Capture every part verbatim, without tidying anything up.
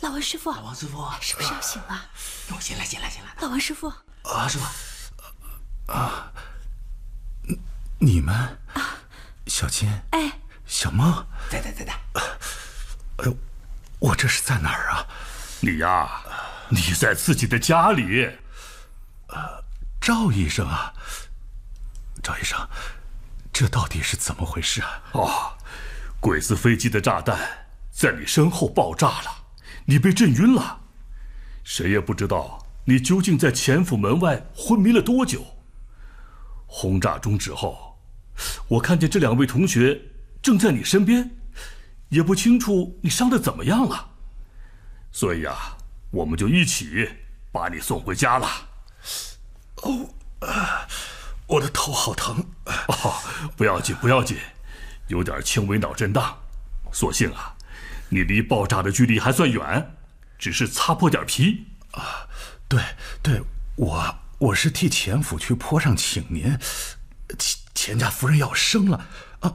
老王师傅， 老王师傅， 是不是要醒了？ 哟，醒来，醒来，醒来！ 老王师傅， 啊，师傅， 啊，你们啊， 小金， 哎， 小梦， 在在在在。 哎呦，我这是在哪儿啊？ 你呀，你在自己的家里。 呃，赵医生啊，赵医生，这到底是怎么回事啊？ 哦，鬼子飞机的炸弹在你身后爆炸了。你被震晕了，谁也不知道你究竟在前府门外昏迷了多久。轰炸终止后，我看见这两位同学正在你身边，也不清楚你伤得怎么样了，所以啊，我们就一起把你送回家了。 哦，啊，我的头好疼。 哦，不要紧，不要紧，有点轻微脑震荡，所幸啊。你离爆炸的距离还算远，只是擦破点皮啊！对对，我我是替钱府去坡上请您，钱钱家夫人要生了啊！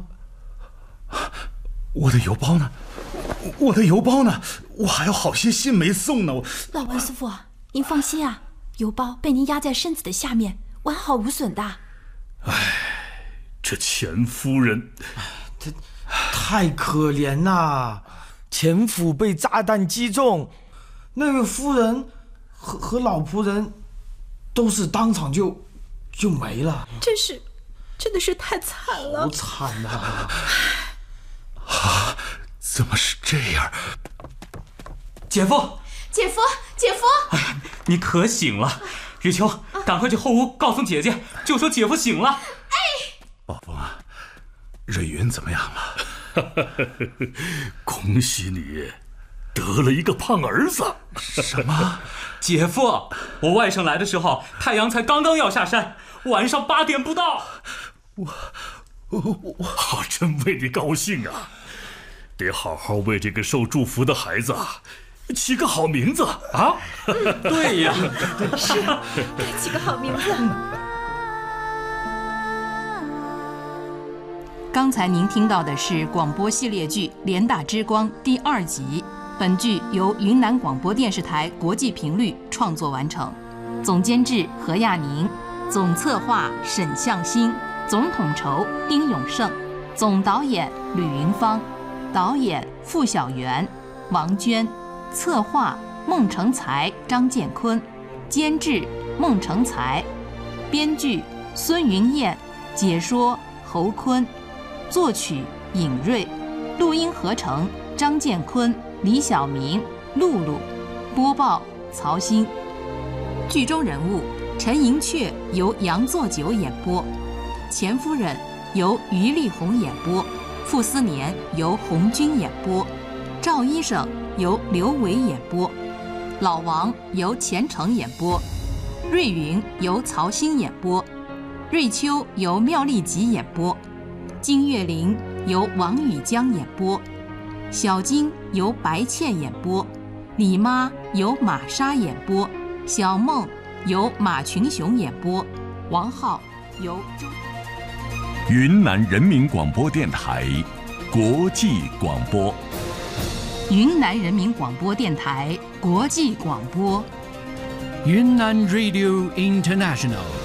我的邮包呢？我的邮包呢？我还有好些信没送呢。我老王师傅，您放心啊，邮包被您压在身子的下面，完好无损的。 哎，这钱夫人， 这太可怜啦！钱府被炸弹击中，那个夫人和和老仆人都是当场就就没了， 真是，真的是太惨了， 好惨啊！ 啊，怎么是这样？ 姐夫， 姐夫，姐夫， 哎，你可醒了！雨秋，赶快去后屋告诉姐姐，就说姐夫醒了。 哎， 宝峰啊，瑞云怎么样了？ 恭喜你，得了一个胖儿子！ 什么？ 姐夫，我外甥来的时候，太阳才刚刚要下山，晚上八点不到。 我，我，我， 我真为你高兴啊！得好好为这个受祝福的孩子啊起个好名字啊！ 嗯、对呀， 是，该起个好名字。 刚才您听到的是广播系列剧《联大之光》第二集。本剧由云南广播电视台国际频率创作完成，总监制何亚宁，总策划沈向新，总统筹丁永胜，总导演吕云芳，导演傅小媛、王娟，策划孟成才、张建坤，监制孟成才，编剧孙云燕，解说侯坤，作曲尹瑞，录音合成张建坤、李晓明、露露，播报曹鑫。剧中人物陈寅恪由杨作久演播，钱夫人由于丽红演播，傅斯年由红军演播，赵医生由刘伟演播，老王由钱程演播，瑞云由曹鑫演播，瑞秋由妙丽吉演播，金岳霖由王宇江演播，小金由白倩演播，李妈由玛莎演播，小梦由马群雄演播，王浩由周。 云南人民广播电台国际广播。 云南人民广播电台国际广播。 云南 Radio International。